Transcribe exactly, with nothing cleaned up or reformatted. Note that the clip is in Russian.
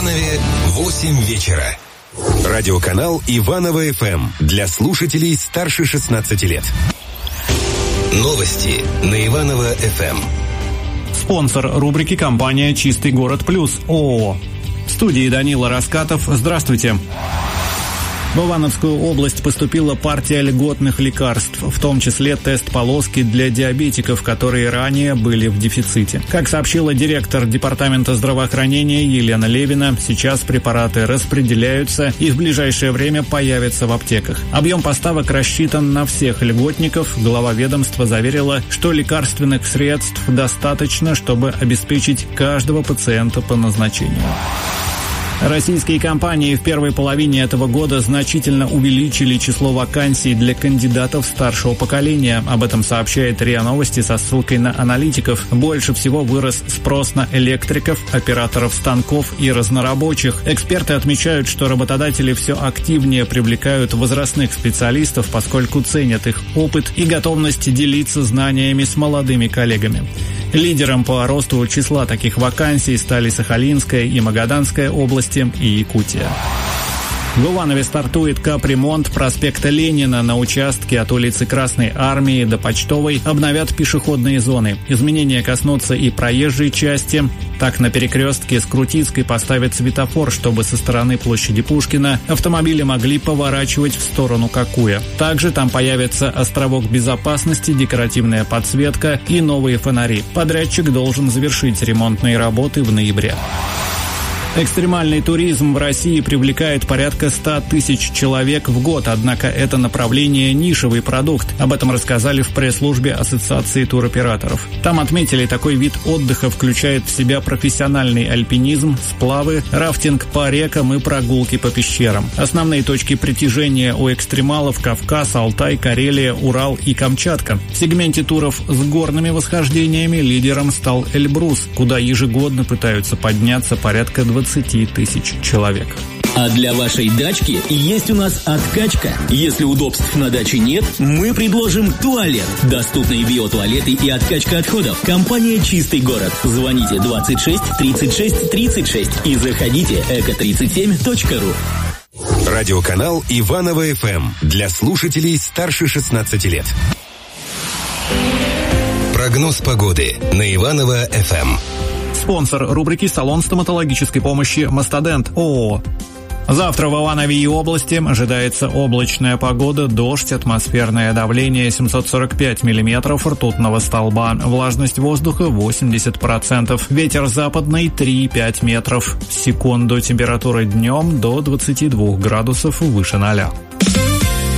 Иванове восемь вечера. Радиоканал Иваново-ФМ для слушателей старше шестнадцати лет. Новости на Иваново-ФМ. Спонсор рубрики — компания «Чистый город плюс» ООО. В студии Данила Раскатов. Здравствуйте. В Ивановскую область поступила партия льготных лекарств, в том числе тест-полоски для диабетиков, которые ранее были в дефиците. Как сообщила директор департамента здравоохранения Елена Левина, сейчас препараты распределяются и в ближайшее время появятся в аптеках. Объем поставок рассчитан на всех льготников. Глава ведомства заверила, что лекарственных средств достаточно, чтобы обеспечить каждого пациента по назначению. Российские компании в первой половине этого года значительно увеличили число вакансий для кандидатов старшего поколения. Об этом сообщает РИА Новости со ссылкой на аналитиков. Больше всего вырос спрос на электриков, операторов станков и разнорабочих. Эксперты отмечают, что работодатели все активнее привлекают возрастных специалистов, поскольку ценят их опыт и готовность делиться знаниями с молодыми коллегами. Лидером по росту числа таких вакансий стали Сахалинская и Магаданская области и Якутия. В Иванове стартует капремонт проспекта Ленина. На участке от улицы Красной Армии до Почтовой обновят пешеходные зоны. Изменения коснутся и проезжей части. Так, на перекрестке с Крутицкой поставят светофор, чтобы со стороны площади Пушкина автомобили могли поворачивать в сторону Кокуя. Также там появится островок безопасности, декоративная подсветка и новые фонари. Подрядчик должен завершить ремонтные работы в ноябре. Экстремальный туризм в России привлекает порядка ста тысяч человек в год, однако это направление – нишевый продукт. Об этом рассказали в пресс-службе Ассоциации туроператоров. Там отметили, такой вид отдыха включает в себя профессиональный альпинизм, сплавы, рафтинг по рекам и прогулки по пещерам. Основные точки притяжения у экстремалов – Кавказ, Алтай, Карелия, Урал и Камчатка. В сегменте туров с горными восхождениями лидером стал Эльбрус, куда ежегодно пытаются подняться порядка двадцати тысяч человек. А для вашей дачки есть у нас откачка. Если удобств на даче нет, мы предложим туалет. Доступные биотуалеты и откачка отходов. Компания «Чистый город». Звоните двадцать шесть тридцать шесть тридцать шесть и заходите эко тридцать семь точка ру. Радиоканал Иваново-ФМ для слушателей старше шестнадцати лет. Прогноз погоды на Иваново-ФМ. Спонсор рубрики — салон стоматологической помощи «Мастодент» ООО. Завтра в Иванове и области ожидается облачная погода, дождь, атмосферное давление семьсот сорок пять миллиметров ртутного столба, влажность воздуха восемьдесят процентов, ветер западный три-пять метров в секунду, температура днем до двадцати двух градусов выше ноля.